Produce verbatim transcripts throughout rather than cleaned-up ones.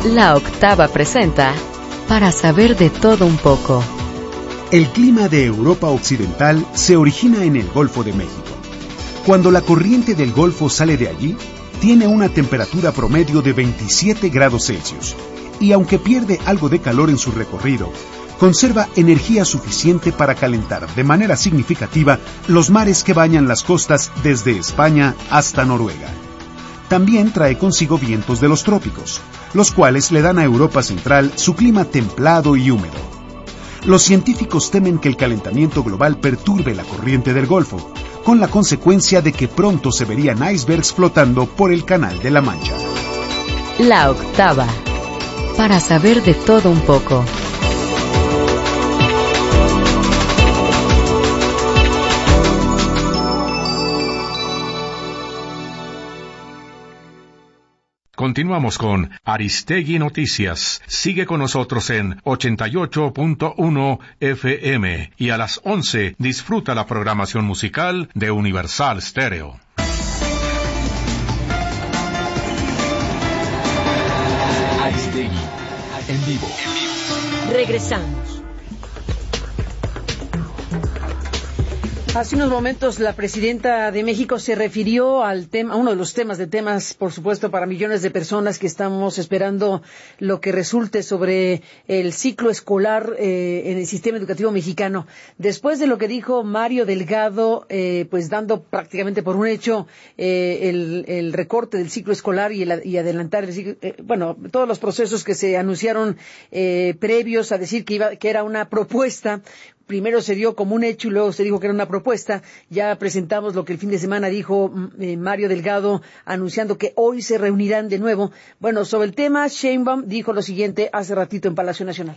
La Octava presenta Para saber de todo un poco. El clima de Europa Occidental se origina en el Golfo de México. Cuando la corriente del Golfo sale de allí, tiene una temperatura promedio de veintisiete grados Celsius y aunque pierde algo de calor en su recorrido, conserva energía suficiente para calentar de manera significativa los mares que bañan las costas desde España hasta Noruega. También trae consigo vientos de los trópicos, los cuales le dan a Europa Central su clima templado y húmedo. Los científicos temen que el calentamiento global perturbe la corriente del Golfo, con la consecuencia de que pronto se verían icebergs flotando por el Canal de la Mancha. La Octava. Para saber de todo un poco. Continuamos con Aristegui Noticias. Sigue con nosotros en ochenta y ocho punto uno F M y a las once disfruta la programación musical de Universal Stereo. Aristegui, en vivo. Regresamos. Hace unos momentos la presidenta de México se refirió al tema, a uno de los temas de temas, por supuesto, para millones de personas que estamos esperando lo que resulte sobre el ciclo escolar eh, en el sistema educativo mexicano. Después de lo que dijo Mario Delgado, eh, pues dando prácticamente por un hecho eh, el, el recorte del ciclo escolar y, el, y adelantar el ciclo, eh, bueno, todos los procesos que se anunciaron eh, previos a decir que iba, que era una propuesta. Primero se dio como un hecho y luego se dijo que era una propuesta. Ya presentamos lo que el fin de semana dijo eh, Mario Delgado, anunciando que hoy se reunirán de nuevo. Bueno, sobre el tema, Sheinbaum dijo lo siguiente hace ratito en Palacio Nacional.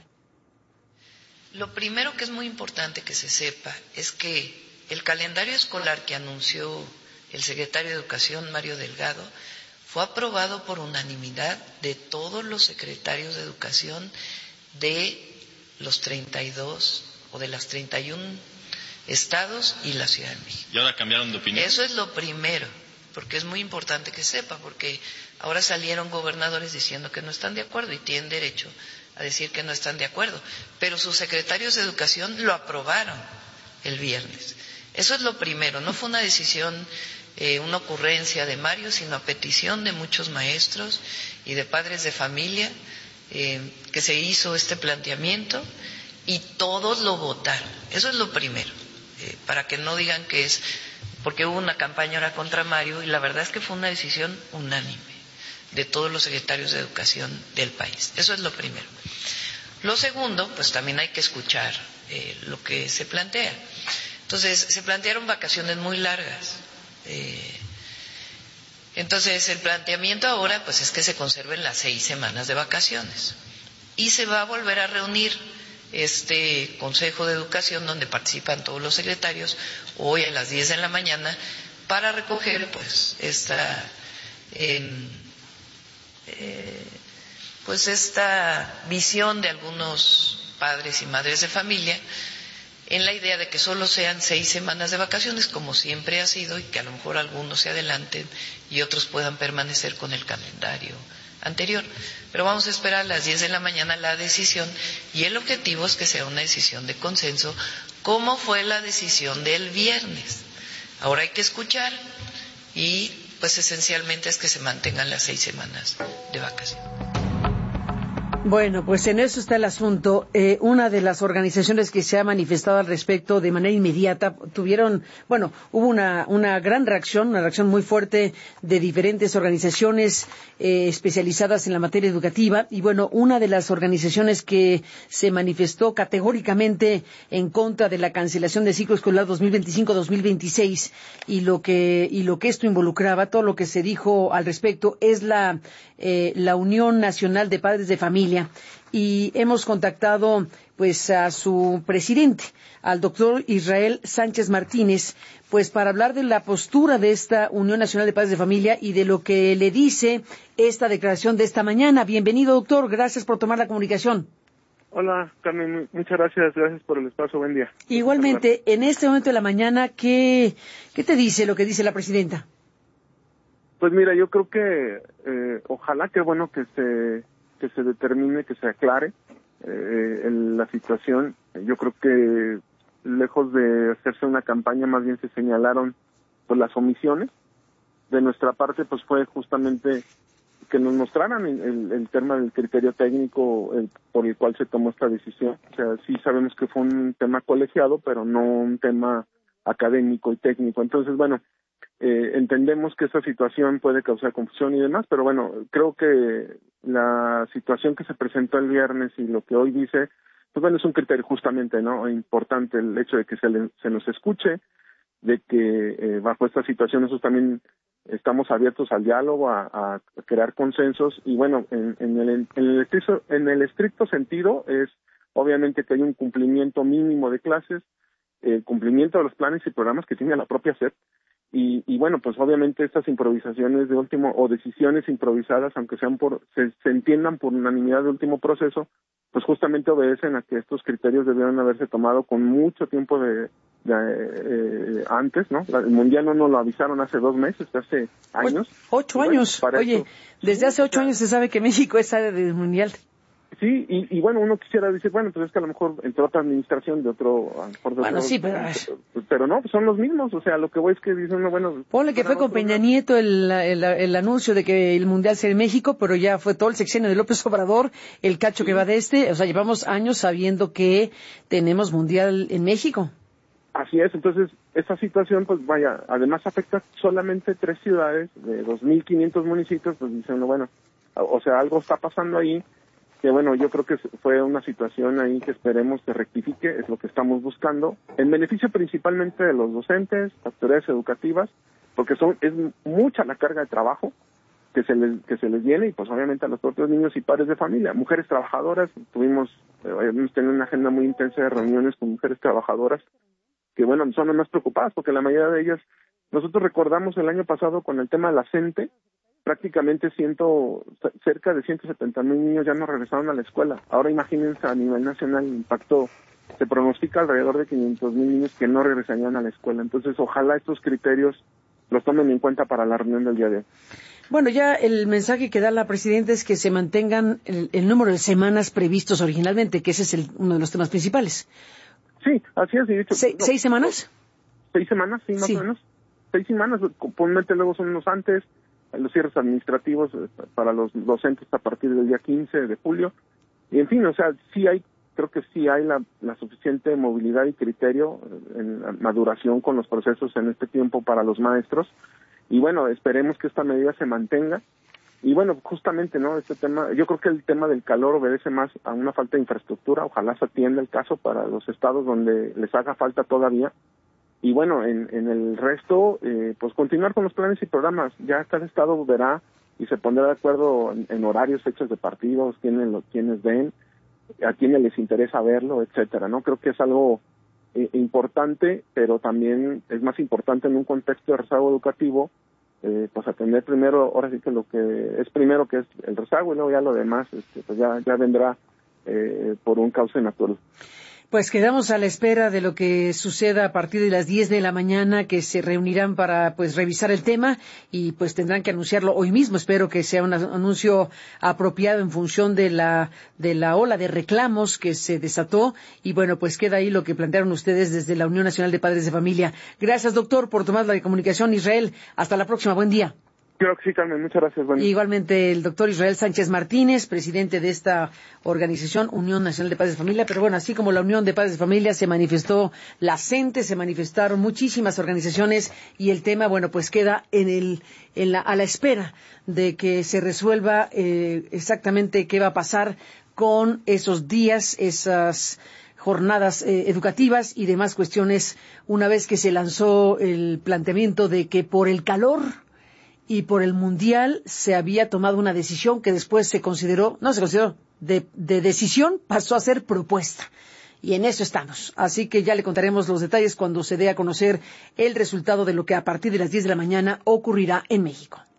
Lo primero que es muy importante que se sepa es que el calendario escolar que anunció el secretario de Educación, Mario Delgado, fue aprobado por unanimidad de todos los secretarios de Educación de los treinta y dos o de las treinta y uno estados y la Ciudad de México. ¿Y ahora cambiaron de opinión? Eso es lo primero, porque es muy importante que sepa, porque ahora salieron gobernadores diciendo que no están de acuerdo y tienen derecho a decir que no están de acuerdo, pero sus secretarios de Educación lo aprobaron el viernes. Eso es lo primero, no fue una decisión, eh, una ocurrencia de Mario, sino a petición de muchos maestros y de padres de familia eh, que se hizo este planteamiento. Y todos lo votaron. Eso es lo primero, eh, para que no digan que es porque hubo una campaña ahora contra Mario, y la verdad es que fue una decisión unánime de todos los secretarios de Educación del país. Eso es lo primero. Lo segundo, pues también hay que escuchar eh, lo que se plantea. Entonces, se plantearon vacaciones muy largas. Eh, entonces, el planteamiento ahora, pues es que se conserven las seis semanas de vacaciones. Y se va a volver a reunir este Consejo de Educación donde participan todos los secretarios hoy a las diez de la mañana para recoger pues esta eh, eh, pues esta visión de algunos padres y madres de familia en la idea de que solo sean seis semanas de vacaciones como siempre ha sido y que a lo mejor algunos se adelanten y otros puedan permanecer con el calendario anterior. Pero vamos a esperar a las diez de la mañana la decisión y el objetivo es que sea una decisión de consenso, como fue la decisión del viernes. Ahora hay que escuchar y pues esencialmente es que se mantengan las seis semanas de vacaciones. Bueno, pues en eso está el asunto. Eh, una de las organizaciones que se ha manifestado al respecto de manera inmediata tuvieron, bueno, hubo una, una gran reacción, una reacción muy fuerte de diferentes organizaciones eh, especializadas en la materia educativa. Y bueno, una de las organizaciones que se manifestó categóricamente en contra de la cancelación del ciclo escolar dos mil veinticinco dos mil veintiséis y lo que y lo que esto involucraba, todo lo que se dijo al respecto, es la eh, la Unión Nacional de Padres de Familia. Y hemos contactado pues a su presidente, al doctor Israel Sánchez Martínez, pues para hablar de la postura de esta Unión Nacional de Padres de Familia y de lo que le dice esta declaración de esta mañana. Bienvenido, doctor, gracias por tomar la comunicación. Hola, Carmen, muchas gracias, gracias por el espacio, buen día. Igualmente, en este momento de la mañana, ¿qué, qué te dice lo que dice la presidenta? Pues mira, yo creo que eh, ojalá, qué bueno que se que se determine, que se aclare eh, en la situación. Yo creo que lejos de hacerse una campaña, más bien se señalaron pues las omisiones. De nuestra parte, pues fue justamente que nos mostraran el, el, el tema del criterio técnico el, por el cual se tomó esta decisión. O sea, sí sabemos que fue un tema colegiado, pero no un tema académico y técnico. Entonces, bueno, eh, entendemos que esta situación puede causar confusión y demás, pero bueno, creo que la situación que se presentó el viernes y lo que hoy dice, pues bueno, es un criterio justamente, ¿no? Importante el hecho de que se, le, se nos escuche, de que eh, bajo esta situación nosotros también estamos abiertos al diálogo, a, a crear consensos y bueno, en, en, el, en, el estricto, en el estricto sentido es obviamente que hay un cumplimiento mínimo de clases, el cumplimiento de los planes y programas que tiene la propia S E P y, y bueno, pues obviamente estas improvisaciones de último o decisiones improvisadas, aunque sean por se, se entiendan por unanimidad de último proceso, pues justamente obedecen a que estos criterios debieron haberse tomado con mucho tiempo de, de eh, antes, ¿no? El Mundial no nos lo avisaron hace dos meses, hace años. Ocho bueno, años. Oye, eso, desde sí, hace ocho o sea, años se sabe que México es área del Mundial. Sí, y, y bueno, uno quisiera decir, bueno, pues es que a lo mejor entró otra administración de otro... A lo mejor de bueno, otro, sí, pero... pero... Pero no, pues son los mismos, o sea, lo que voy es que dicen, bueno... Ponle que fue con Peña Nieto el, el, el anuncio de que el Mundial sería en México, pero ya fue todo el sexenio de López Obrador, el cacho sí. que va de este, o sea, llevamos años sabiendo que tenemos Mundial en México. Así es, entonces, esta situación, pues vaya, además afecta solamente tres ciudades de dos mil quinientos municipios, pues dicen, bueno, o sea, algo está pasando ahí, que bueno, yo creo que fue una situación ahí que esperemos que rectifique, es lo que estamos buscando, en beneficio principalmente de los docentes, autoridades educativas, porque son es mucha la carga de trabajo que se les que se les viene y pues obviamente a los propios niños y padres de familia, mujeres trabajadoras, tuvimos, eh, hemos tenido una agenda muy intensa de reuniones con mujeres trabajadoras, que bueno, son las más preocupadas porque la mayoría de ellas, nosotros recordamos el año pasado con el tema de la CENTE, prácticamente ciento, cerca de ciento setenta mil niños ya no regresaron a la escuela. Ahora imagínense a nivel nacional el impacto, se pronostica alrededor de quinientos mil niños que no regresarían a la escuela. Entonces, ojalá estos criterios los tomen en cuenta para la reunión del día de hoy. Bueno, ya el mensaje que da la presidenta es que se mantengan el, el número de semanas previstos originalmente, que ese es el, uno de los temas principales. Sí, así es. Dicho, ¿Se, no, ¿Seis semanas? Seis semanas, sí, más sí. o menos. Seis semanas, comúnmente luego son unos antes, los cierres administrativos para los docentes a partir del día quince de julio. Y en fin, o sea, sí hay, creo que sí hay la, la suficiente movilidad y criterio en la maduración con los procesos en este tiempo para los maestros. Y bueno, esperemos que esta medida se mantenga. Y bueno, justamente, ¿no? Este tema, yo creo que el tema del calor obedece más a una falta de infraestructura. Ojalá se atienda el caso para los estados donde les haga falta todavía. Y bueno, en, en el resto, eh, pues continuar con los planes y programas. Ya cada estado verá y se pondrá de acuerdo en, en horarios, fechas de partidos, quiénes lo, quiénes ven, a quiénes les interesa verlo, etcétera, ¿no? Creo que es algo eh, importante, pero también es más importante en un contexto de rezago educativo, eh, pues atender primero, ahora sí que lo que es primero que es el rezago y luego ya lo demás, este, pues ya, ya vendrá eh, por un cauce natural. Pues quedamos a la espera de lo que suceda a partir de las diez de la mañana, que se reunirán para pues revisar el tema y pues tendrán que anunciarlo hoy mismo. Espero que sea un anuncio apropiado en función de la de la ola de reclamos que se desató y bueno, pues queda ahí lo que plantearon ustedes desde la Unión Nacional de Padres de Familia. Gracias, doctor, por tomar la comunicación. Israel, hasta la próxima. Buen día. Creo que sí, Carmen, muchas gracias. Bueno. Igualmente el doctor Israel Sánchez Martínez, presidente de esta organización Unión Nacional de Padres de Familia, pero bueno, así como la Unión de Padres de Familia se manifestó la CENTE, se manifestaron muchísimas organizaciones y el tema, bueno, pues queda en el, en la, a la espera de que se resuelva eh, exactamente qué va a pasar con esos días, esas jornadas eh, educativas y demás cuestiones, una vez que se lanzó el planteamiento de que por el calor y por el Mundial se había tomado una decisión que después se consideró, no se consideró, de, de decisión pasó a ser propuesta. Y en eso estamos. Así que ya le contaremos los detalles cuando se dé a conocer el resultado de lo que a partir de las diez de la mañana ocurrirá en México.